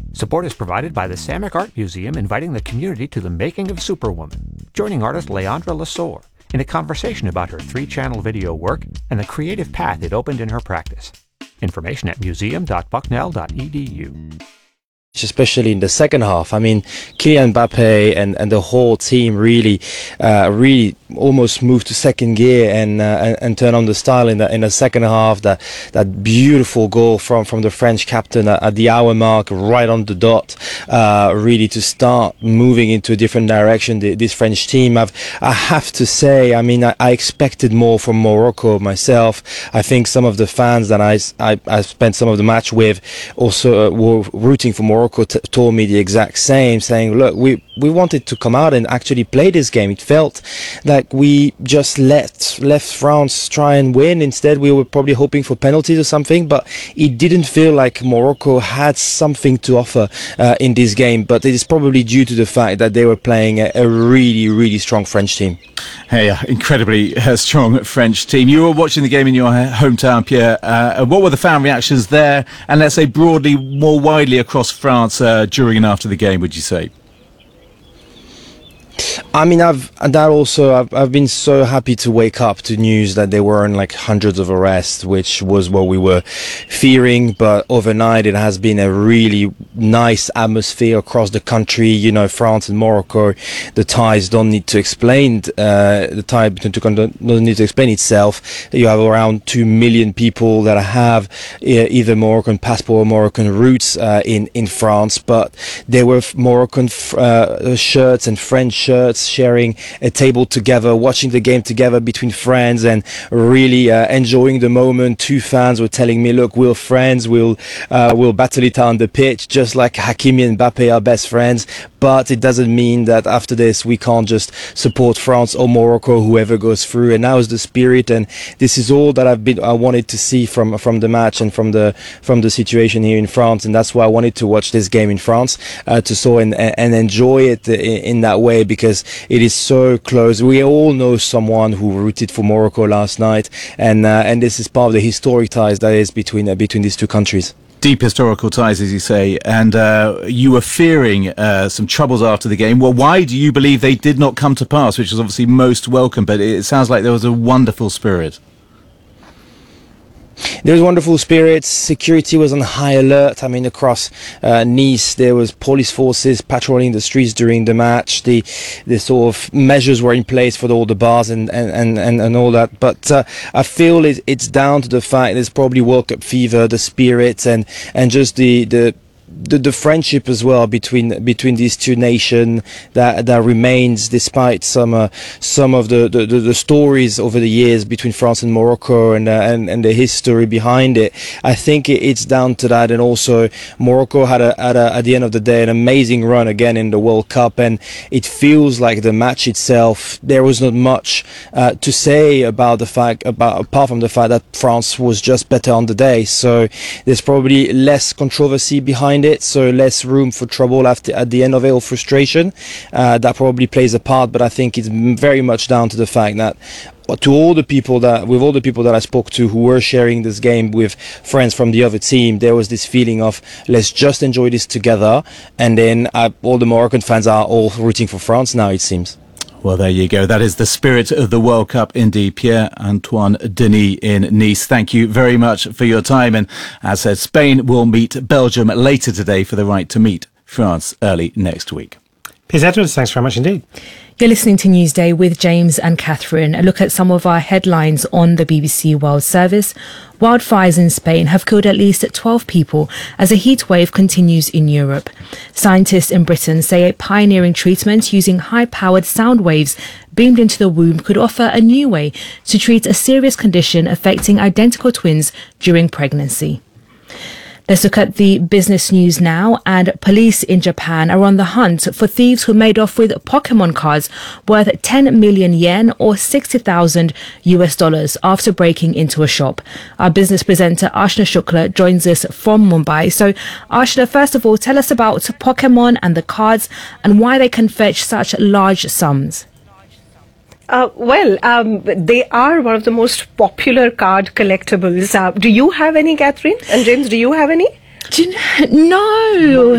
Support is provided by the Samick Art Museum, inviting the community to the making of Superwoman, joining artist Leandra Lesueur in a conversation about her 3-channel video work and the creative path it opened in her practice. Information at museum.bucknell.edu. Especially in the second half. I mean, Kylian Mbappe and the whole team really almost moved to second gear and turn on the style in the second half. That beautiful goal from the French captain at the hour mark, right on the dot, really to start moving into a different direction. This French team, I have to say, I mean, I expected more from Morocco myself. I think some of the fans that I spent some of the match with also were rooting for Morocco. Told me the exact same, saying, look, we wanted to come out and actually play this game. It felt like we just left France try and win. Instead, we were probably hoping for penalties or something, but it didn't feel like Morocco had something to offer in this game. But it is probably due to the fact that they were playing a really strong French team. Hey, incredibly strong French team. You were watching the game in your hometown, Pierre. What were the fan reactions there, and let's say broadly, more widely across France during and after the game, would you say? I mean, I've been so happy to wake up to news that there weren't like hundreds of arrests, which was what we were fearing. But overnight, it has been a really nice atmosphere across the country. You know, France and Morocco, the ties don't need to explain. The tie between two countries doesn't need to explain itself. You have around 2 million people that have either Moroccan passport or Moroccan roots in France. But there were Moroccan shirts and French shirts, sharing a table together, watching the game together between friends, and really enjoying the moment. 2 fans were telling me, look, we're friends, we'll battle it out on the pitch, just like Hakimi and Mbappe are best friends. But it doesn't mean that after this we can't just support France or Morocco, whoever goes through. And now is the spirit, and this is all that I wanted to see from the match and from the situation here in France. And that's why I wanted to watch this game in France, and enjoy it in that way, because it is so close. We all know someone who rooted for Morocco last night, and this is part of the historic ties that is between these two countries. Deep historical ties, as you say, and you were fearing some troubles after the game. Well, why do you believe they did not come to pass, which was obviously most welcome, but it sounds like there was a wonderful spirit? There was wonderful spirits. Security was on high alert. I mean, across Nice, there was police forces patrolling the streets during the match. The sort of measures were in place for all the bars and all that. But I feel it's down to the fact there's probably World Cup fever, the spirits, and just the friendship as well between these two nations that remains despite some of the stories over the years between France and Morocco and the history behind it. I think it's down to that, and also Morocco had at the end of the day an amazing run again in the World Cup, and it feels like the match itself there was not much to say apart from the fact that France was just better on the day. So there's probably less controversy behind it, so less room for trouble at the end of it, or frustration. That probably plays a part, but I think it's very much down to the fact that with all the people that I spoke to who were sharing this game with friends from the other team, there was this feeling of let's just enjoy this together, and then all the Moroccan fans are all rooting for France now, it seems. Well, there you go. That is the spirit of the World Cup indeed. Pierre-Antoine Denis in Nice, thank you very much for your time. And as said, Spain will meet Belgium later today for the right to meet France early next week. Piers Edwards, thanks very much indeed. You're listening to Newsday with James and Catherine. A look at some of our headlines on the BBC World Service. Wildfires in Spain have killed at least 12 people as a heat wave continues in Europe. Scientists in Britain say a pioneering treatment using high-powered sound waves beamed into the womb could offer a new way to treat a serious condition affecting identical twins during pregnancy. Let's look at the business news now, and police in Japan are on the hunt for thieves who made off with Pokemon cards worth 10 million yen or $60,000 after breaking into a shop. Our business presenter Ashna Shukla joins us from Mumbai. So Ashna, first of all, tell us about Pokemon and the cards and why they can fetch such large sums. They are one of the most popular card collectibles. Do you have any, Catherine? And James, do you have any? No.